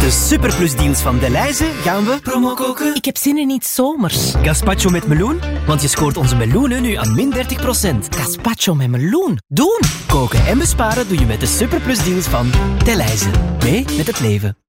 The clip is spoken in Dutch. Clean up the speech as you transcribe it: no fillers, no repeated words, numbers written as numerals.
de superplusdeals van Delhaize gaan we promo koken. Ik heb zin in iets zomers. Gazpacho met meloen, want je scoort onze meloenen nu aan min 30%. Gazpacho met meloen. Doen! Koken en besparen doe je met de superplusdeals van Delhaize. Mee met het leven.